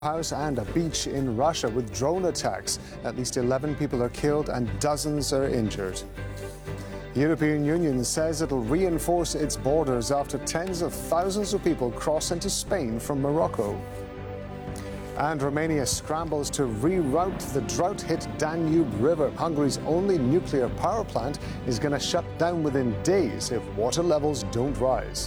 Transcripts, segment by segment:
House and a beach in Russia with drone attacks. At least 11 people are killed and dozens are injured. The European Union says it'll reinforce its borders after tens of thousands of people cross into Spain from Morocco. And Romania scrambles to reroute the drought-hit Danube River. Hungary's only nuclear power plant is going to shut down within days if water levels don't rise.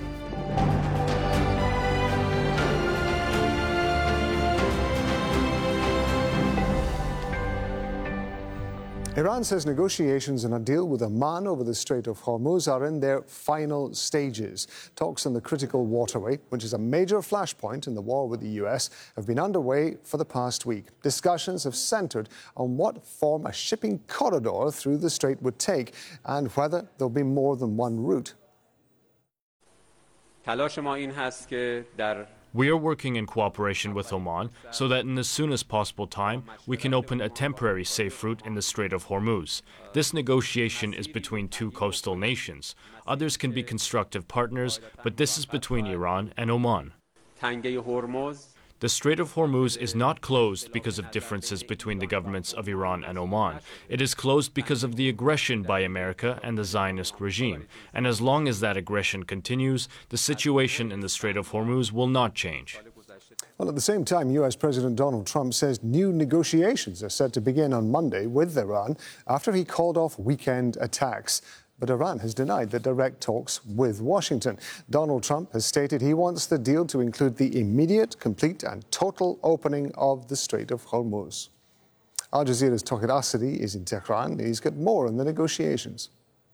Iran says negotiations on a deal with Oman over the Strait of Hormuz are in their final stages. Talks on the critical waterway, which is a major flashpoint in the war with the US, have been underway for the past week. Discussions have centered on what form a shipping corridor through the strait would take and whether there'll be more than one route. We are working in cooperation with Oman so that in as soon as possible time we can open a temporary safe route in the Strait of Hormuz. This negotiation is between two coastal nations. Others can be constructive partners, but this is between Iran and Oman. The Strait of Hormuz is not closed because of differences between the governments of Iran and Oman. It is closed because of the aggression by America and the Zionist regime. And as long as that aggression continues, the situation in the Strait of Hormuz will not change. Well, at the same time, US President Donald Trump says new negotiations are set to begin on Monday with Iran after he called off weekend attacks. But Iran has denied the direct talks with Washington. Donald Trump has stated he wants the deal to include the immediate, complete and total opening of the Strait of Hormuz. Al Jazeera's Tawhid Asadi is in Tehran. He's got more on the negotiations.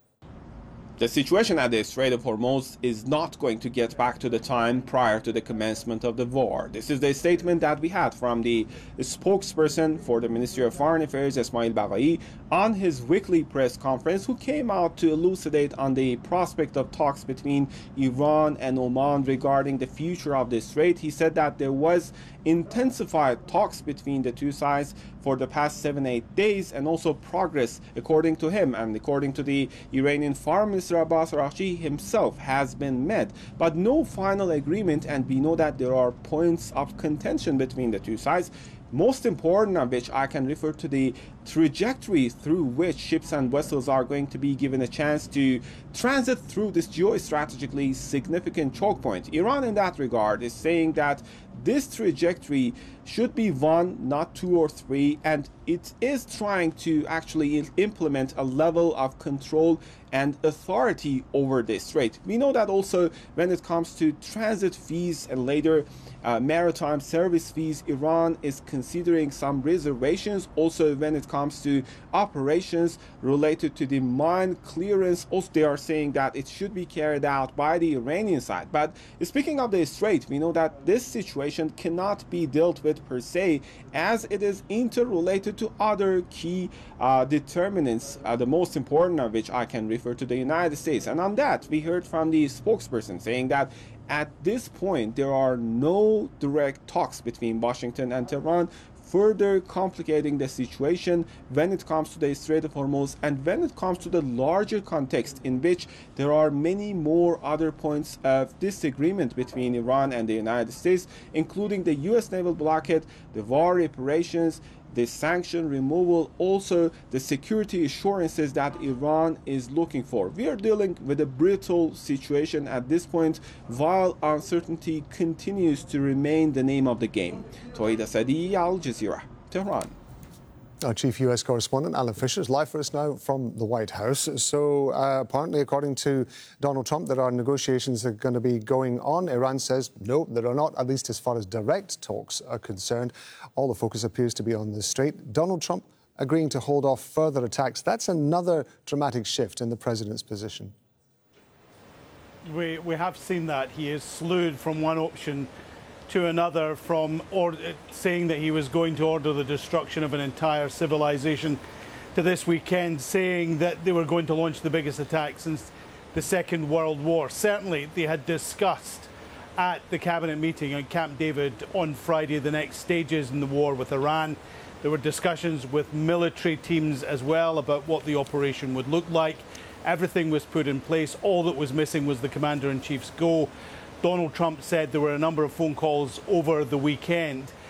The situation at the Strait of Hormuz is not going to get back to the time prior to the commencement of the war. This is the statement that we had from the spokesperson for the Ministry of Foreign Affairs, Esmail Baghai, on his weekly press conference, who came out to elucidate on the prospect of talks between Iran and Oman regarding the future of the strait. He said that there was intensified talks between the two sides for the past 7-8 days, and also progress, according to him and according to the Iranian Foreign Minister Abbas Araghchi himself, has been met, but no final agreement, and we know that there are points of contention between the two sides. Most important of which I can refer to the trajectory through which ships and vessels are going to be given a chance to transit through this geostrategically significant choke point. Iran in that regard is saying that this trajectory should be 1, not 2 or 3, and it is trying to actually implement a level of control and authority over this strait. We know that also when it comes to transit fees and later maritime service fees, Iran is considering some reservations. Also when it comes to operations related to the mine clearance, also they are saying that it should be carried out by the Iranian side. But speaking of the strait, we know that this situation cannot be dealt with per se, as it is interrelated to other key determinants, the most important of which I can refer to the United States. And on that, we heard from the spokesperson saying that at this point, there are no direct talks between Washington and Tehran, further complicating the situation when it comes to the Strait of Hormuz and when it comes to the larger context in which there are many more other points of disagreement between Iran and the United States, including the US naval blockade, the war reparations, the sanction removal, also the security assurances that Iran is looking for. We are dealing with a brittle situation at this point, while uncertainty continues to remain the name of the game. Tawhid Asadi, Al Jazeera, Tehran. Our chief U.S. correspondent, Alan Fisher, is live for us now from the White House. So apparently, according to Donald Trump, there are negotiations that are going to be going on. Iran says, no, there are not, at least as far as direct talks are concerned. All the focus appears to be on the strait. Donald Trump agreeing to hold off further attacks. That's another dramatic shift in the president's position. We have seen that. He is slewed from one option to another, from saying that he was going to order the destruction of an entire civilization to this weekend saying that they were going to launch the biggest attack since the Second World War. Certainly, they had discussed at the cabinet meeting on Camp David on Friday the next stages in the war with Iran. There were discussions with military teams as well about what the operation would look like. Everything was put in place. All that was missing was the commander-in-chief's go. Donald Trump said there were a number of phone calls over the weekend